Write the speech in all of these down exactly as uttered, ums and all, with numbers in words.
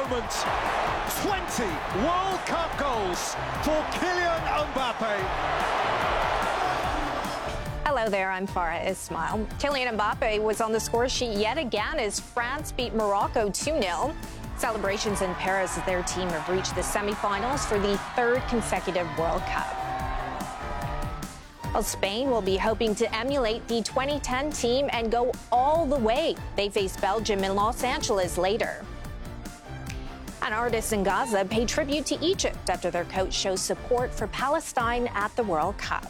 moment. twenty World Cup goals for Kylian Mbappe. Hello there, I'm Farah Ismail. Kylian Mbappe was on the score sheet yet again as France beat Morocco two nil. Celebrations in Paris as their team have reached the semi-finals for the third consecutive World Cup. Well, Spain will be hoping to emulate the twenty ten team and go all the way. They face Belgium in Los Angeles later. And artists in Gaza pay tribute to Egypt after their coach shows support for Palestine at the World Cup.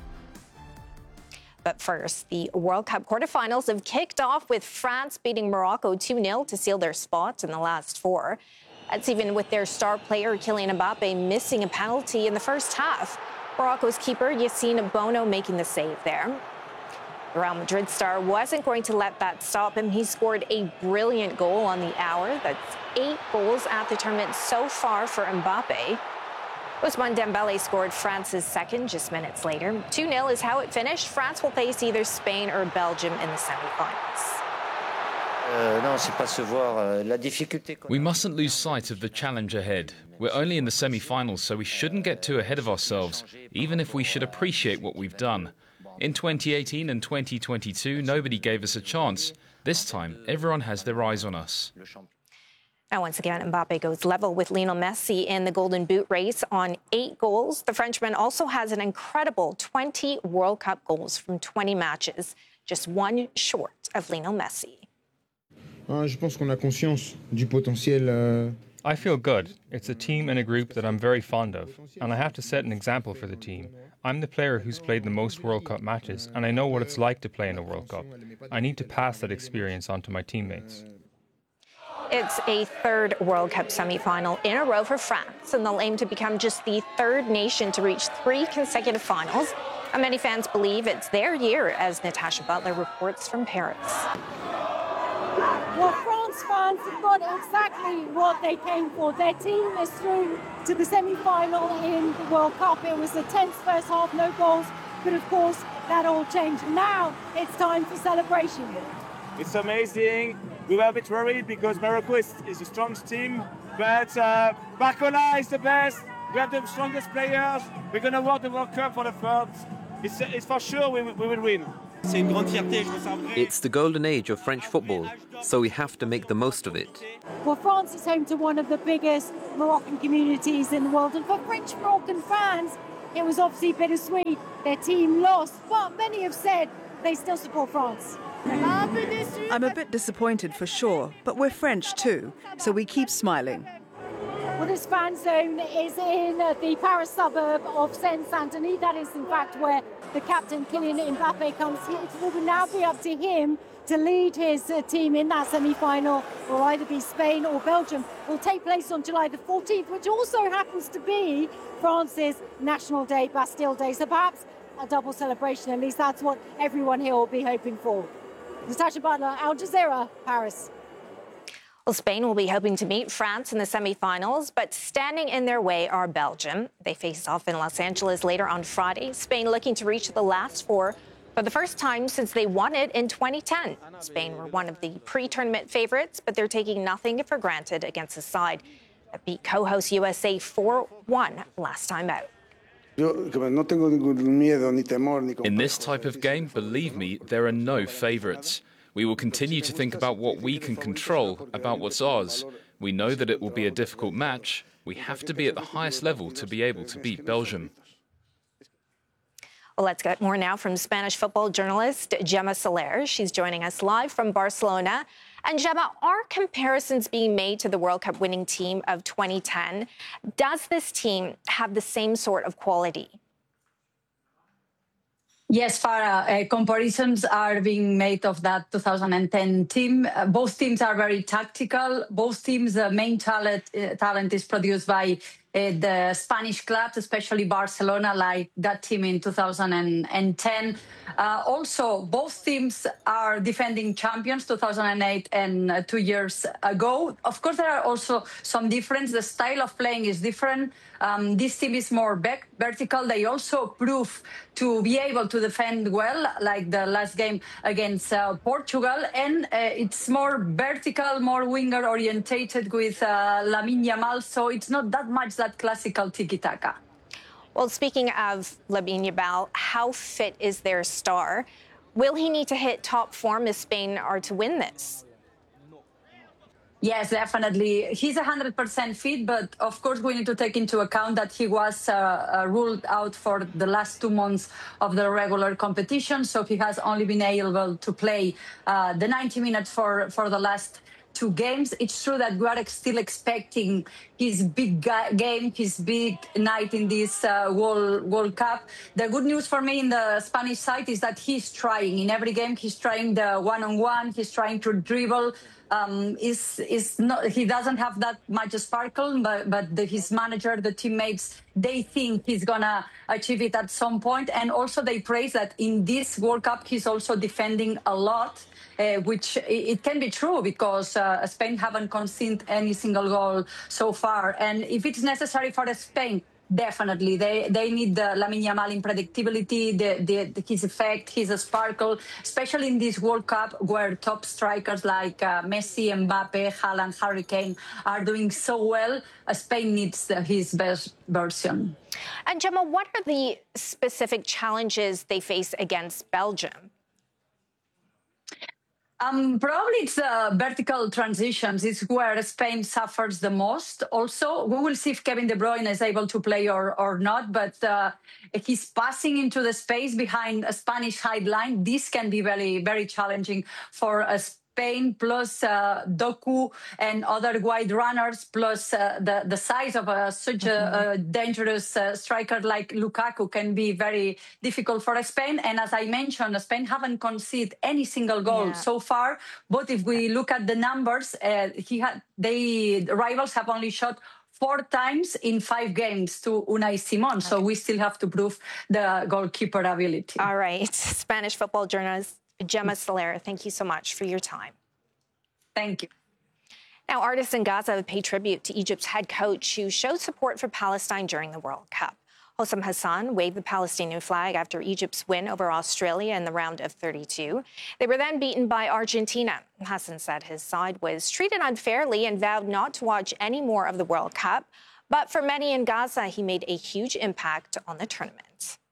But first, the World Cup quarterfinals have kicked off with France beating Morocco two nil to seal their spot in the last four. That's even with their star player Kylian Mbappe missing a penalty in the first half. Morocco's keeper Yassine Bono making the save there. The Real Madrid star wasn't going to let that stop him. He scored a brilliant goal on the hour. That's eight goals at the tournament so far for Mbappe. Ousmane Dembele scored France's second just minutes later. two nil is how it finished. France will face either Spain or Belgium in the semi-finals. We mustn't lose sight of the challenge ahead. We're only in the semi-finals, so we shouldn't get too ahead of ourselves, even if we should appreciate what we've done. In twenty eighteen and twenty twenty-two, nobody gave us a chance. This time, everyone has their eyes on us. Now, once again, Mbappe goes level with Lionel Messi in the Golden Boot race on eight goals. The Frenchman also has an incredible twenty World Cup goals from twenty matches, just one short of Lionel Messi. I feel good. It's a team and a group that I'm very fond of, and I have to set an example for the team. I'm the player who's played the most World Cup matches, and I know what it's like to play in a World Cup. I need to pass that experience on to my teammates. It's a third World Cup semi-final in a row for France, and they'll aim to become just the third nation to reach three consecutive finals. And many fans believe it's their year, as Natasha Butler reports from Paris. Well, France fans have got exactly what they came for. Their team is through to the semi-final in the World Cup. It was a tense first half, no goals, but of course that all changed. Now it's time for celebration. It's amazing. We were a bit worried because Morocco is, is the strongest team, but uh, Barcola is the best. We have the strongest players. We're going to win the World Cup for the third. It's, it's for sure we, we will win. It's the golden age of French football, so we have to make the most of it. Well, France is home to one of the biggest Moroccan communities in the world, and for French Moroccan fans, it was obviously bittersweet. Their team lost, but many have said they still support France. I'm a bit disappointed for sure, but we're French too, so we keep smiling. Well, this fan zone is in the Paris suburb of Seine-Saint-Denis. That is, in fact, where the captain, Kylian Mbappe, comes. It will now be up to him to lead his uh, team in that semi-final. Will either be Spain or Belgium. Will take place on July the fourteenth, which also happens to be France's National Day, Bastille Day. So perhaps a double celebration. At least that's what everyone here will be hoping for. Natasha Butler, Al Jazeera, Paris. Well, Spain will be hoping to meet France in the semi-finals, but standing in their way are Belgium. They face off in Los Angeles later on Friday. Spain looking to reach the last four for the first time since they won it in twenty ten. Spain were one of the pre-tournament favorites, but they're taking nothing for granted against a side that beat co-host U S A four one last time out. In this type of game, believe me, there are no favourites. We will continue to think about what we can control, about what's ours. We know that it will be a difficult match. We have to be at the highest level to be able to beat Belgium. Well, let's get more now from Spanish football journalist Gemma Soler. She's joining us live from Barcelona. And Gemma, are comparisons being made to the World Cup winning team of twenty ten? Does this team have the same sort of quality? Yes, Farah, uh, comparisons are being made of that two thousand ten team. Uh, both teams are very tactical. Both teams, the main talent, uh, talent is produced by uh, the Spanish clubs, especially Barcelona, like that team in two thousand ten. Uh, also, both teams are defending champions two thousand eight and uh, two years ago. Of course, there are also some difference. The style of playing is different. Um, this team is more back vertical. They also prove to be able to defend well, like the last game against uh, Portugal. And uh, it's more vertical, more winger orientated with uh, Lamine Yamal. So it's not that much that classical tiki-taka. Well, speaking of Lamine Yamal, how fit is their star? Will he need to hit top form if Spain are to win this? Yes, definitely. He's one hundred percent fit, but of course we need to take into account that he was uh, uh, ruled out for the last two months of the regular competition, so he has only been able to play uh, the ninety minutes for, for the last two games. It's true that we are still expecting his big game, his big night in this uh, World, World Cup. The good news for me in the Spanish side is that he's trying. In every game, he's trying the one-on-one, he's trying to dribble. Um, is is not he doesn't have that much sparkle, but but the, his manager, the teammates, they think he's gonna achieve it at some point, and also they praise that in this World Cup he's also defending a lot, uh, which it can be true because uh, Spain haven't conceded any single goal so far, and if it's necessary for Spain. Definitely, they they need the Lamine Yamal unpredictability, the, the, the his effect, his sparkle, especially in this World Cup where top strikers like uh, Messi, Mbappe, Haaland, Harry Kane are doing so well. Uh, Spain needs uh, his best version. And Gemma, what are the specific challenges they face against Belgium? Um, probably it's the vertical transitions. It's where Spain suffers the most. Also, we will see if Kevin De Bruyne is able to play or, or not, but uh, he's passing into the space behind a Spanish high line. This can be very, very challenging for a Spain, plus uh, Doku and other wide runners, plus uh, the, the size of a, such mm-hmm. a, a dangerous uh, striker like Lukaku can be very difficult for Spain. And as I mentioned, Spain haven't conceded any single goal yeah. so far. But if we look at the numbers, uh, he had they the rivals have only shot four times in five games to Unai Simon. Okay. So we still have to prove the goalkeeper ability. All right. Spanish football journalist Gemma Soler, thank you so much for your time. Thank you. Now, artists in Gaza have paid tribute to Egypt's head coach who showed support for Palestine during the World Cup. Hossam Hassan waved the Palestinian flag after Egypt's win over Australia in the round of thirty-two. They were then beaten by Argentina. Hassan said his side was treated unfairly and vowed not to watch any more of the World Cup. But for many in Gaza, he made a huge impact on the tournament.